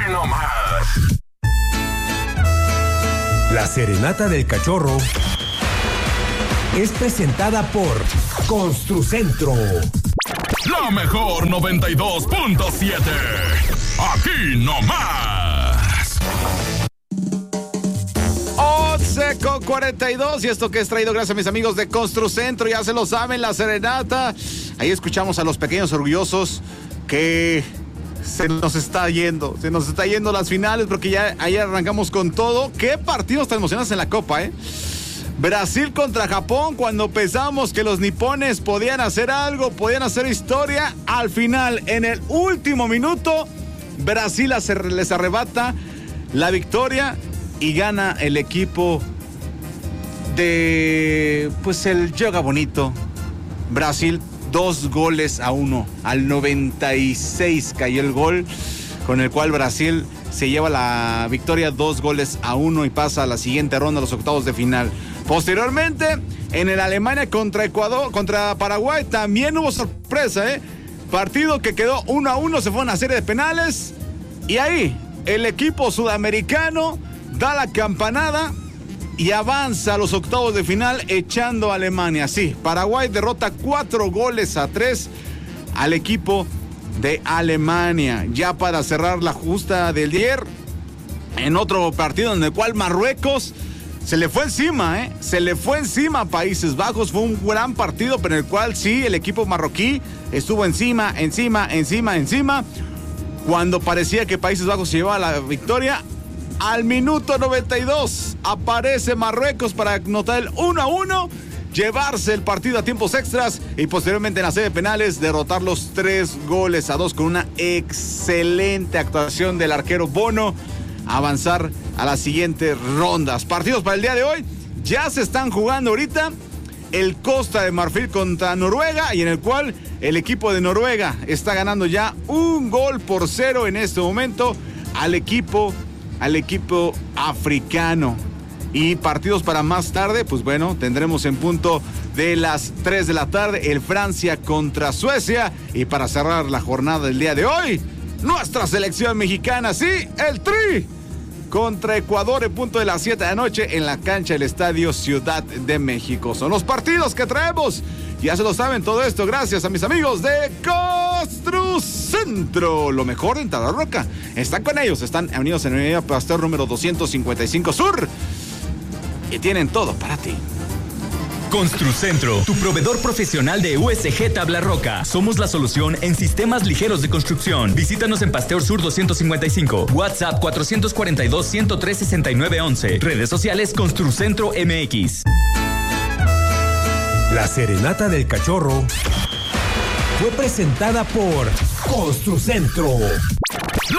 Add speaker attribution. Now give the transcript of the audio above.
Speaker 1: nomás.
Speaker 2: La Serenata del Cachorro es presentada por Construcentro.
Speaker 1: La mejor 92.7. Aquí nomás.
Speaker 3: 11:42 y esto que es traído gracias a mis amigos de Construcentro, ya se lo saben, la Serenata. Ahí escuchamos a los pequeños orgullosos que se nos está yendo las finales porque ya ayer arrancamos con todo. Qué partidos tan emocionantes en la Copa, Brasil contra Japón, cuando pensamos que los nipones podían hacer algo, podían hacer historia, al final, en el último minuto, Brasil les arrebata la victoria y gana el equipo de, pues, el Yoga Bonito. Brasil 2-1. Al 96 cayó el gol, con el cual Brasil se lleva la victoria 2-1 y pasa a la siguiente ronda, a los octavos de final. Posteriormente, en el Alemania contra Paraguay, también hubo sorpresa, Partido que quedó 1-1, se fue a una serie de penales. Y ahí, el equipo sudamericano da la campanada y avanza a los octavos de final echando a Alemania. Sí, Paraguay derrota 4-3 al equipo de Alemania. Ya para cerrar la justa del día, en otro partido en el cual Marruecos se le fue encima, Se le fue encima a Países Bajos. Fue un gran partido, pero en el cual sí, el equipo marroquí estuvo encima. Cuando parecía que Países Bajos se llevaba la victoria, al minuto 92 aparece Marruecos para anotar el 1-1, llevarse el partido a tiempos extras y posteriormente en la serie de penales derrotar los 3-2 con una excelente actuación del arquero Bono, avanzar a las siguientes rondas. Partidos para el día de hoy ya se están jugando ahorita. El Costa de Marfil contra Noruega, y en el cual el equipo de Noruega está ganando ya 1-0 en este momento al equipo africano. Y partidos para más tarde, pues bueno, tendremos en punto de las 3 de la tarde el Francia contra Suecia. Y para cerrar la jornada del día de hoy, nuestra selección mexicana, sí, el Tri, contra Ecuador en punto de las 7 de la noche en la cancha del Estadio Ciudad de México. Son los partidos que traemos. Ya se lo saben, todo esto gracias a mis amigos de Construcentro. Lo mejor en Talarroca. Están con ellos, están unidos en Avenida Pasteur número 255 Sur. Y tienen todo para ti.
Speaker 4: Construcentro, tu proveedor profesional de USG Tabla Roca. Somos la solución en sistemas ligeros de construcción. Visítanos en Pasteur Sur 255. WhatsApp 442-103-6911. Redes sociales Construcentro MX.
Speaker 2: La Serenata del Cachorro fue presentada por Construcentro.